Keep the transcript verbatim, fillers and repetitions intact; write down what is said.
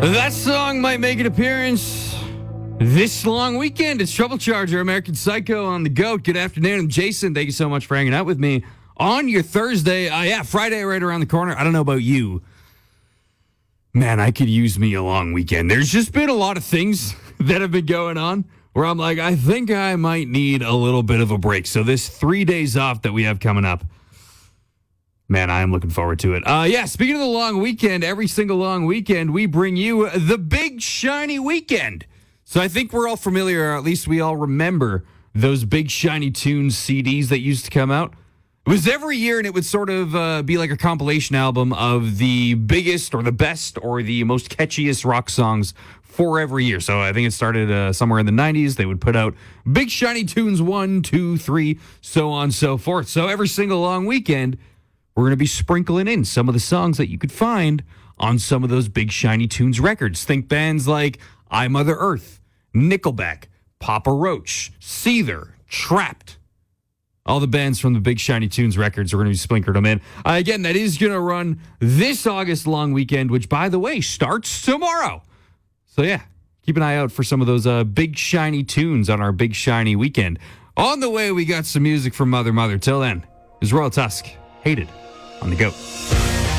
That song might make an appearance this long weekend. It's Trouble Charger, American Psycho on the GOAT. Good afternoon. I'm Jason. Thank you so much for hanging out with me on your Thursday. Uh, yeah, Friday right around the corner. I don't know about you. Man, I could use me a long weekend. There's just been a lot of things that have been going on where I'm like, I think I might need a little bit of a break. So this three days off that we have coming up, man, I am looking forward to it. Uh, yeah, speaking of the long weekend, every single long weekend, we bring you the Big Shiny Weekend. So I think we're all familiar, or at least we all remember, those Big Shiny Tunes C Ds that used to come out. It was every year, and it would sort of uh, be like a compilation album of the biggest or the best or the most catchiest rock songs for every year. So I think it started uh, somewhere in the nineties. They would put out Big Shiny Tunes one, two, three, so on and so forth. So every single long weekend, we're going to be sprinkling in some of the songs that you could find on some of those Big Shiny Tunes records. Think bands like I, Mother Earth, Nickelback, Papa Roach, Seether, Trapped. All the bands from the Big Shiny Tunes records are going to be splinkered them in. Uh, again, that is going to run this August long weekend, which, by the way, starts tomorrow. So, yeah, keep an eye out for some of those uh, Big Shiny Tunes on our Big Shiny weekend. On the way, we got some music from Mother Mother. Till then, is Royal Tusk. Hated on the GOAT.